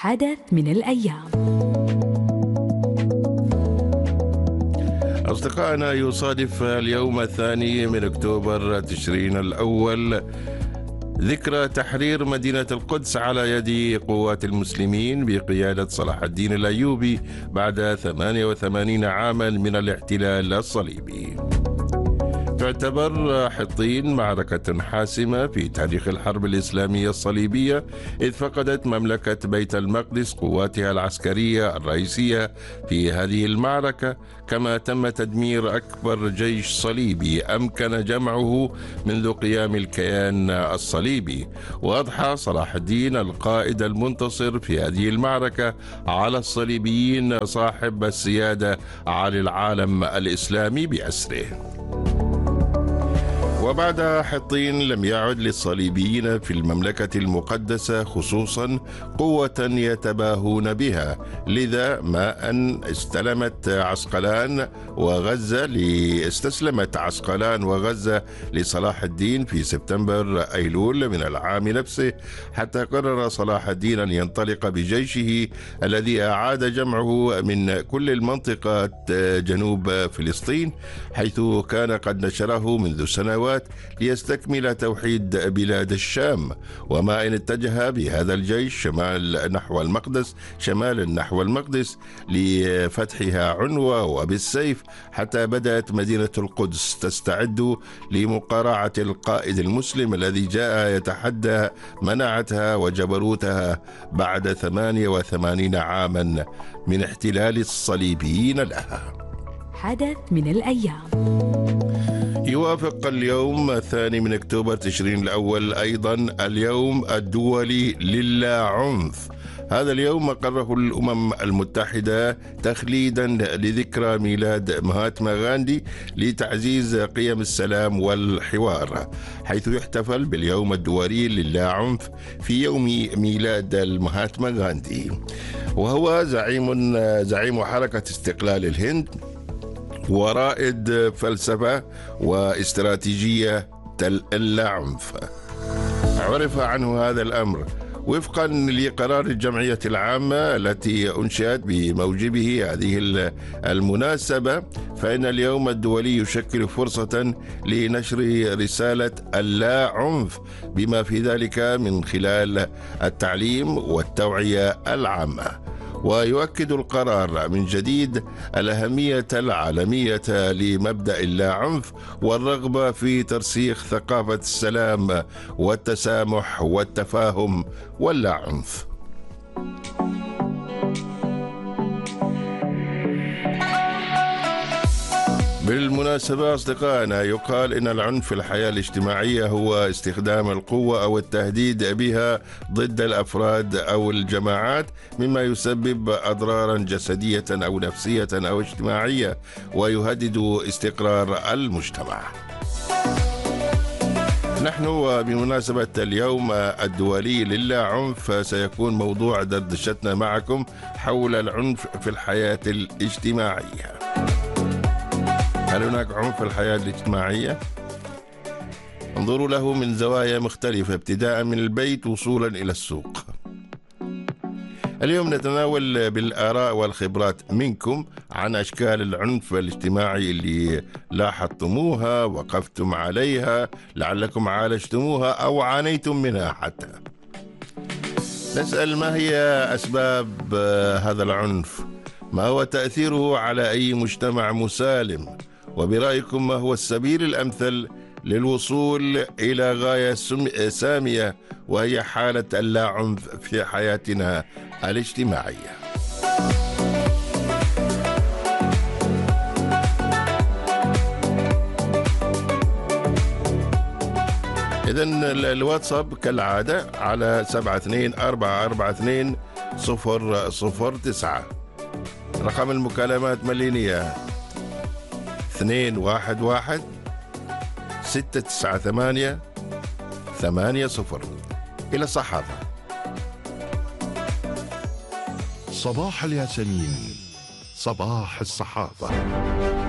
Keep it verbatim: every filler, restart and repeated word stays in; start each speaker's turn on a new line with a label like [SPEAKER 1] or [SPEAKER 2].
[SPEAKER 1] حدث من الأيام.
[SPEAKER 2] أصدقائنا، يصادف اليوم الثاني من أكتوبر تشرين الأول ذكرى تحرير مدينة القدس على يد قوات المسلمين بقيادة صلاح الدين الأيوبي بعد ثمانية وثمانين عاما من الاحتلال الصليبي. تعتبر حطين معركة حاسمة في تاريخ الحرب الإسلامية الصليبية، إذ فقدت مملكة بيت المقدس قواتها العسكرية الرئيسية في هذه المعركة، كما تم تدمير أكبر جيش صليبي أمكن جمعه منذ قيام الكيان الصليبي. وأضحى صلاح الدين القائد المنتصر في هذه المعركة على الصليبيين صاحب السيادة على العالم الإسلامي بأسره. وبعد حطين لم يعد للصليبيين في المملكة المقدسة خصوصا قوة يتباهون بها، لذا ما أن استلمت عسقلان وغزة استسلمت عسقلان وغزة لصلاح الدين في سبتمبر أيلول من العام نفسه، حتى قرر صلاح الدين أن ينطلق بجيشه الذي أعاد جمعه من كل المنطقة جنوب فلسطين، حيث كان قد نشره منذ سنوات ليستكمل توحيد بلاد الشام. وما إن اتجه بهذا الجيش شمال نحو المقدس شمالا نحو المقدس لفتحها عنوة وبالسيف، حتى بدأت مدينة القدس تستعد لمقارعة القائد المسلم الذي جاء يتحدى مناعتها وجبروتها بعد ثمانية وثمانين عاما من احتلال الصليبيين لها.
[SPEAKER 1] حدث من الأيام.
[SPEAKER 2] يوافق اليوم الثاني من أكتوبر تشرين الأول أيضا اليوم الدولي للا عنف. هذا اليوم أقره الأمم المتحدة تخليدا لذكرى ميلاد مهاتما غاندي لتعزيز قيم السلام والحوار، حيث يحتفل باليوم الدولي للا عنف في يوم ميلاد المهاتما غاندي، وهو زعيم زعيم حركة استقلال الهند ورائد فلسفة واستراتيجية اللا عنف. عرف عنه هذا الأمر وفقا لقرار الجمعية العامة التي أنشأت بموجبه هذه المناسبة، فإن اليوم الدولي يشكل فرصة لنشر رسالة اللا عنف بما في ذلك من خلال التعليم والتوعية العامة. ويؤكد القرار من جديد الأهمية العالمية لمبدأ اللا عنف والرغبة في ترسيخ ثقافة السلام والتسامح والتفاهم واللا عنف. بالمناسبة أصدقائنا، يقال إن العنف في الحياة الاجتماعية هو استخدام القوة أو التهديد بها ضد الأفراد أو الجماعات، مما يسبب أضرارا جسدية أو نفسية أو اجتماعية ويهدد استقرار المجتمع. نحن بمناسبة اليوم الدولي للا عنف سيكون موضوع دردشتنا معكم حول العنف في الحياة الاجتماعية. هل هناك عنف في الحياة الاجتماعية؟ انظروا له من زوايا مختلفة، ابتداء من البيت وصولا إلى السوق. اليوم نتناول بالآراء والخبرات منكم عن أشكال العنف الاجتماعي اللي لاحظتموها، وقفتم عليها، لعلكم عالجتموها أو عانيتم منها حتى. نسأل: ما هي أسباب هذا العنف؟ ما هو تأثيره على أي مجتمع مسالم؟ وبرأيكم ما هو السبيل الأمثل للوصول إلى غاية سامية وهي حالة اللا عنف في حياتنا الاجتماعية؟ إذن الواتساب كالعادة على سبعة اثنين أربعة أربعة اثنين صفر صفر تسعة. رقم المكالمات ملينية اثنين واحد واحد ستة تسعة ثمانية ثمانية صفر. إلى الصحافة.
[SPEAKER 3] صباح الياسمين، صباح الصحافة.